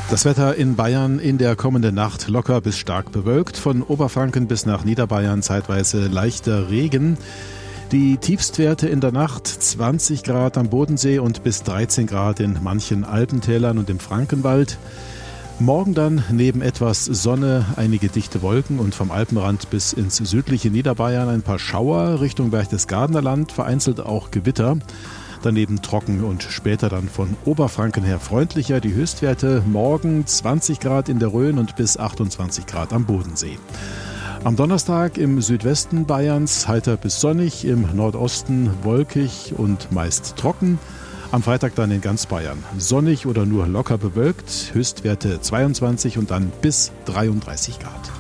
Das Wetter in Bayern in der kommenden Nacht locker bis stark bewölkt. Von Oberfranken bis nach Niederbayern zeitweise leichter Regen. Die Tiefstwerte in der Nacht 20 Grad am Bodensee und bis 13 Grad in manchen Alpentälern und im Frankenwald. Morgen dann neben etwas Sonne einige dichte Wolken und vom Alpenrand bis ins südliche Niederbayern ein paar Schauer, Richtung Berchtesgadener Land vereinzelt auch Gewitter. Daneben trocken und später dann von Oberfranken her freundlicher. Die Höchstwerte morgen 20 Grad in der Rhön und bis 28 Grad am Bodensee. Am Donnerstag im Südwesten Bayerns heiter bis sonnig, im Nordosten wolkig und meist trocken. Am Freitag dann in ganz Bayern sonnig oder nur locker bewölkt, Höchstwerte 22 und dann bis 33 Grad.